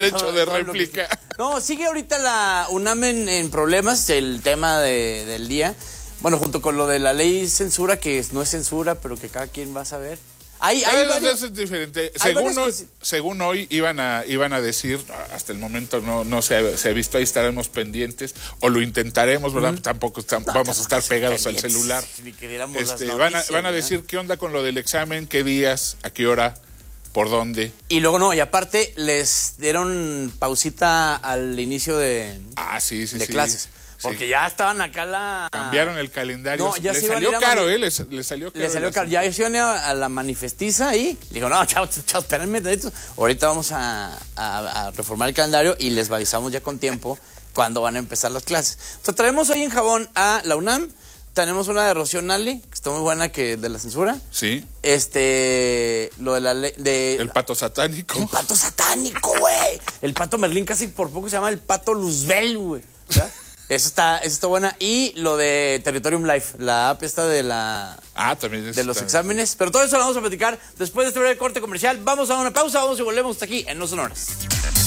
derecho de réplica. No, sigue ahorita la UNAM en problemas, el tema del día. Bueno, junto con lo de la ley censura, que no es censura, pero que cada quien va a saber. Eso es diferente. Según hoy iban a decir, hasta el momento no se ha visto, ahí estaremos pendientes, o lo intentaremos, ¿verdad? Tampoco vamos a estar pegados al celular. Van a decir qué onda con lo del examen, qué días, a qué hora, por dónde. Y luego y aparte les dieron pausita al inicio de clases. Porque ya estaban acá cambiaron el calendario. No, ya les salió caro, les salió caro. Les salió caro. Ya se iban a la manifestiza ahí. Digo, no, chao, espérenme. Ahorita vamos a reformar el calendario y les avisamos ya con tiempo cuándo van a empezar las clases. Entonces, traemos hoy en Jabón a la UNAM. Tenemos una de Rocío Nale, que está muy buena, que de la censura. Sí. Lo de la ley el pato satánico. El pato satánico, güey. El pato Merlín casi por poco se llama el pato Luzbel, güey. ¿Verdad? Eso está buena. Y lo de Territorium Life, la app esta de también de los exámenes. Pero todo eso lo vamos a platicar después de este breve corte comercial. Vamos a una pausa, vamos y volvemos hasta aquí en No Sonoras.